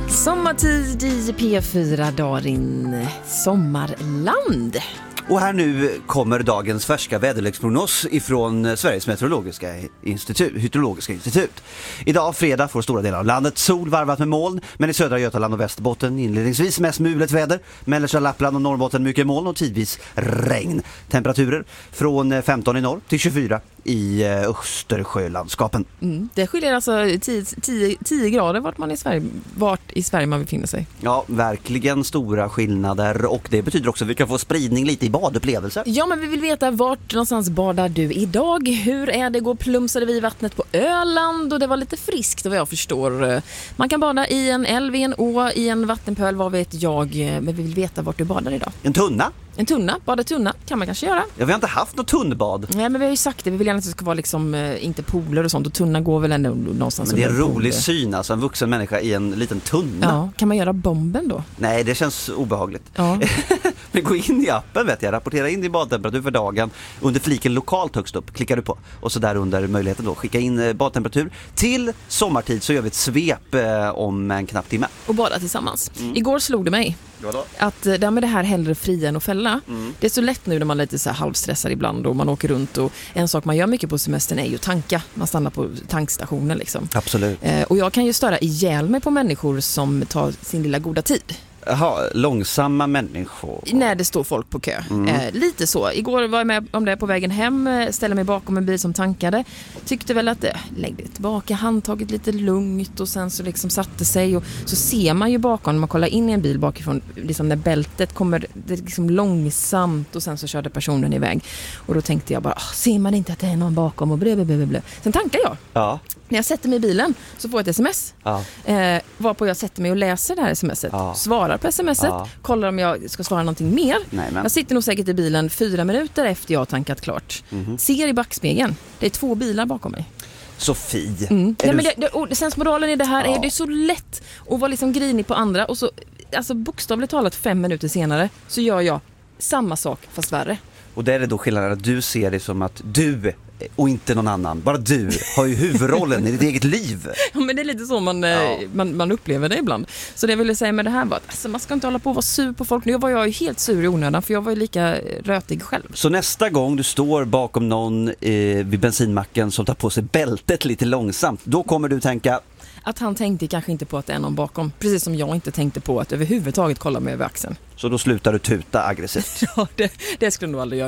Sommartid i P4, Darin, Sommarland. Och här nu kommer dagens färska väderleksprognos ifrån Sveriges meteorologiska institut. Idag fredag får stora delar av landet sol varvat med moln, men i södra Götaland och Västerbotten inledningsvis mest mulet väder. Mellersta Lappland och Norrbotten mycket moln och tidvis regn. Temperaturer från 15 i norr till 24 i Östersjölandskapen. Det skiljer alltså 10 grader vart i Sverige man befinner sig. Ja, verkligen stora skillnader, och det betyder också att vi kan få spridning lite i badupplevelser. Ja, men vi vill veta vart någonstans badar du idag? Hur är det? Går plumsade vi i vattnet på Öland? Och det var lite friskt vad jag förstår. Man kan bada i en älv, i en å, i en vattenpöl, vad vet jag. Men vi vill veta vart du badar idag. En tunna? En tunna, bada tunna kan man kanske göra. Ja, vi har inte haft något tunnbad. Nej, men vi har ju sagt det. Vi vill gärna att det ska vara liksom, inte pooler och sånt. Och tunna går väl ändå någonstans. Men det är en rolig syn, alltså en vuxen människa i en liten tunna. Ja, kan man göra bomben då? Nej, det känns obehagligt. Ja. Men gå in i appen, vet jag. Rapportera in din badtemperatur för dagen. Under fliken lokalt högst upp klickar du på. Och så där under möjligheten då skicka in badtemperatur. Till sommartid så gör vi ett svep om en knapp timme. Och bada tillsammans. Igår slog det mig att där med det här hellre fria än att fälla. Det är så lätt nu när man är lite så här halvstressad ibland och man åker runt, och en sak man gör mycket på semestern är ju tanka. Man stannar på tankstationen liksom. Absolut. Och jag kan ju störa ihjäl mig på människor som tar sin lilla goda tid. Jaha, långsamma människor. När det står folk på kö. Lite så. Igår var jag med om det på vägen hem. Ställde mig bakom en bil som tankade. Tyckte väl att läggde tillbaka handtaget lite lugnt, och sen så liksom satte sig. Och så ser man ju bakom, när man kollar in i en bil bakifrån, liksom när bältet kommer det liksom långsamt, och sen så körde personen iväg. Och då tänkte jag bara, ser man inte att det är någon bakom, och blö. Sen tankar jag. Ja. När jag sätter mig i bilen så får jag ett sms. Ja. Varpå jag sätter mig och läser det här smset. Ja. Svarar på smset. Ja. Kollar om jag ska svara någonting mer. Nej, men. Jag sitter nog säkert i bilen 4 minuter efter jag har tankat klart. Ser i backspegeln. Det är 2 bilar bakom mig. Sofie. Nej, men sensmoralen i det här är det är så lätt att vara liksom grinig på andra. Och så, alltså bokstavligt talat 5 minuter senare så gör jag samma sak fast värre. Och där är det då skillnaden att du ser det som att du och inte någon annan, bara du har ju huvudrollen i ditt eget liv. Ja, men det är lite så man upplever det ibland. Så det jag ville säga med det här var att alltså, man ska inte hålla på och vara sur på folk. Nu var jag ju helt sur i onödan, för jag var ju lika rötig själv. Så nästa gång du står bakom någon vid bensinmacken som tar på sig bältet lite långsamt, då kommer du tänka att han tänkte kanske inte på att det är någon bakom. Precis som jag inte tänkte på att överhuvudtaget kolla mig över axeln. så då slutar du tuta aggressivt. Ja, det skulle du nog aldrig göra.